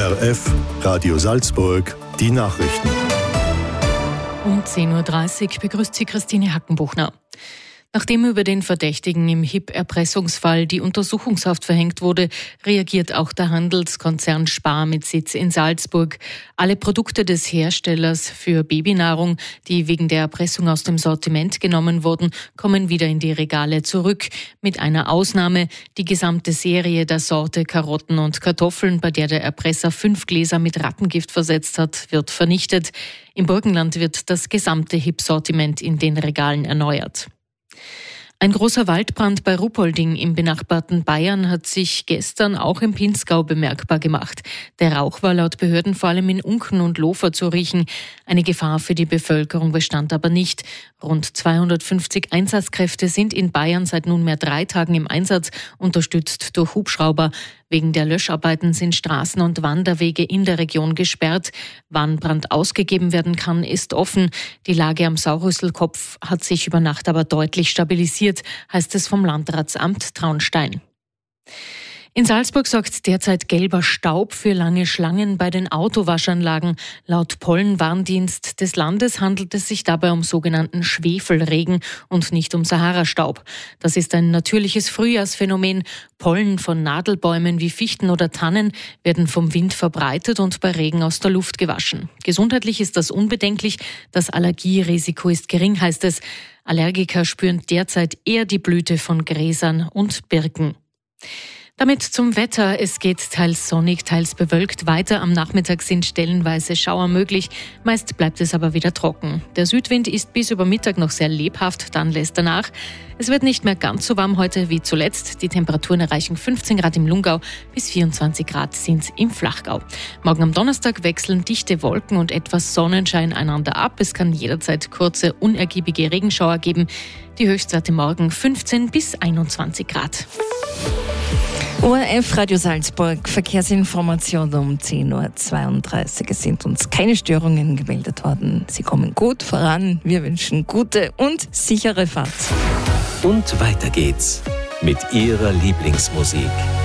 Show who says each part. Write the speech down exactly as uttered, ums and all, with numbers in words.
Speaker 1: O R F, Radio Salzburg, die Nachrichten.
Speaker 2: Um zehn Uhr dreißig begrüßt sie Christine Hackenbuchner. Nachdem über den Verdächtigen im H I P-Erpressungsfall die Untersuchungshaft verhängt wurde, reagiert auch der Handelskonzern Spar mit Sitz in Salzburg. Alle Produkte des Herstellers für Babynahrung, die wegen der Erpressung aus dem Sortiment genommen wurden, kommen wieder in die Regale zurück. Mit einer Ausnahme: die gesamte Serie der Sorte Karotten und Kartoffeln, bei der der Erpresser fünf Gläser mit Rattengift versetzt hat, wird vernichtet. Im Burgenland wird das gesamte H I P-Sortiment in den Regalen erneuert. Ein großer Waldbrand bei Ruppolding im benachbarten Bayern hat sich gestern auch im Pinzgau bemerkbar gemacht. Der Rauch war laut Behörden vor allem in Unken und Lofer zu riechen. Eine Gefahr für die Bevölkerung bestand aber nicht. Rund zweihundertfünfzig Einsatzkräfte sind in Bayern seit nunmehr drei Tagen im Einsatz, unterstützt durch Hubschrauber. Wegen der Löscharbeiten sind Straßen und Wanderwege in der Region gesperrt. Wann Brand ausgegeben werden kann, ist offen. Die Lage am Saurüsselkopf hat sich über Nacht aber deutlich stabilisiert, heißt es vom Landratsamt Traunstein. In Salzburg sorgt derzeit gelber Staub für lange Schlangen bei den Autowaschanlagen. Laut Pollenwarndienst des Landes handelt es sich dabei um sogenannten Schwefelregen und nicht um Sahara-Staub. Das ist ein natürliches Frühjahrsphänomen. Pollen von Nadelbäumen wie Fichten oder Tannen werden vom Wind verbreitet und bei Regen aus der Luft gewaschen. Gesundheitlich ist das unbedenklich. Das Allergierisiko ist gering, heißt es. Allergiker spüren derzeit eher die Blüte von Gräsern und Birken. Damit zum Wetter. Es geht teils sonnig, teils bewölkt weiter. Am Nachmittag sind stellenweise Schauer möglich. Meist bleibt es aber wieder trocken. Der Südwind ist bis über Mittag noch sehr lebhaft, dann lässt er nach. Es wird nicht mehr ganz so warm heute wie zuletzt. Die Temperaturen erreichen fünfzehn Grad im Lungau, bis vierundzwanzig Grad sind im Flachgau. Morgen am Donnerstag wechseln dichte Wolken und etwas Sonnenschein einander ab. Es kann jederzeit kurze, unergiebige Regenschauer geben. Die Höchstwerte morgen fünfzehn bis einundzwanzig Grad.
Speaker 3: O R F Radio Salzburg, Verkehrsinformation um zehn Uhr zweiunddreißig. Es sind uns keine Störungen gemeldet worden. Sie kommen gut voran. Wir wünschen gute und sichere Fahrt.
Speaker 4: Und weiter geht's mit Ihrer Lieblingsmusik.